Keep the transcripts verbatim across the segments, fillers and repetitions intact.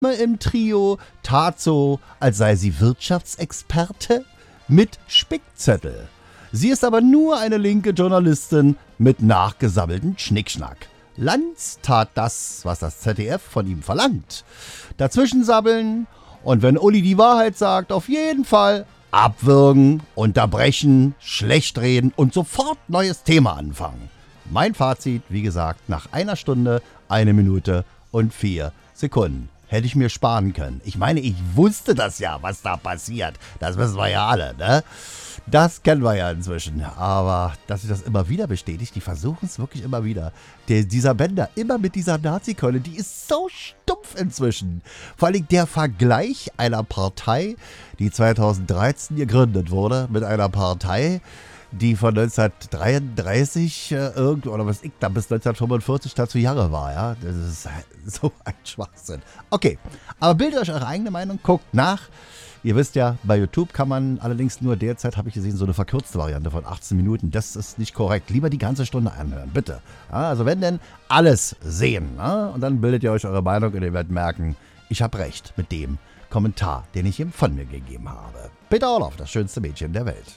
im Trio tat so, als sei sie Wirtschaftsexperte mit Spickzettel. Sie ist aber nur eine linke Journalistin mit nachgesammelten Schnickschnack. Lanz tat das, was das Z D F von ihm verlangt. Dazwischen sabbeln und wenn Uli die Wahrheit sagt, auf jeden Fall abwürgen, unterbrechen, schlecht reden und sofort neues Thema anfangen. Mein Fazit, wie gesagt, nach einer Stunde, eine Minute und vier Sekunden. Hätte ich mir sparen können. Ich meine, ich wusste das ja, was da passiert. Das wissen wir ja alle, ne? Das kennen wir ja inzwischen. Aber dass sich das immer wieder bestätigt, die versuchen es wirklich immer wieder. Der, dieser Bender, immer mit dieser Nazi-Keule, die ist so stumpf inzwischen. Vor allem der Vergleich einer Partei, die zweitausenddreizehn gegründet wurde, mit einer Partei, die von neunzehnhundertdreiunddreißig äh, irgend oder was ich da bis neunzehnhundertfünfundvierzig dazu Jahre war, ja. Das ist so ein Schwachsinn. Okay, aber bildet euch eure eigene Meinung, guckt nach. Ihr wisst ja, bei YouTube kann man allerdings nur derzeit, habe ich gesehen, so eine verkürzte Variante von achtzehn Minuten. Das ist nicht korrekt. Lieber die ganze Stunde anhören, bitte. Ja, also wenn denn, alles sehen. Ja? Und dann bildet ihr euch eure Meinung und ihr werdet merken, ich habe recht mit dem Kommentar, den ich ihm von mir gegeben habe. Peter Orloff, das schönste Mädchen der Welt.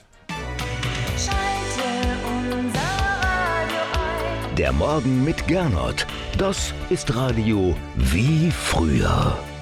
Der Morgen mit Gernot. Das ist Radio wie früher.